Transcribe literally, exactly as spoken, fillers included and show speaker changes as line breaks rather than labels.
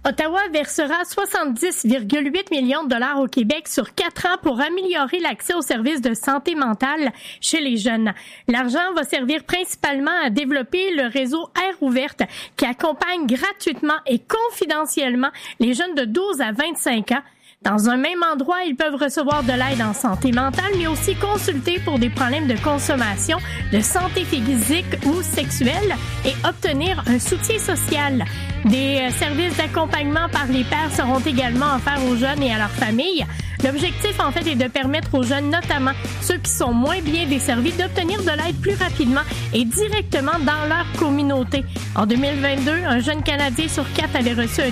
Ottawa versera soixante-dix virgule huit millions de dollars au Québec sur quatre ans pour améliorer l'accès aux services de santé mentale chez les jeunes. L'argent va servir principalement à développer le réseau Air ouverte qui accompagne gratuitement et confidentiellement les jeunes de douze à vingt-cinq ans. Dans un même endroit, ils peuvent recevoir de l'aide en santé mentale, mais aussi consulter pour des problèmes de consommation, de santé physique ou sexuelle et obtenir un soutien social. Des services d'accompagnement par les pairs seront également offerts aux jeunes et à leurs familles. L'objectif, en fait, est de permettre aux jeunes, notamment ceux qui sont moins bien desservis, d'obtenir de l'aide plus rapidement et directement dans leur communauté. En deux mille vingt-deux, un jeune Canadien sur quatre avait reçu un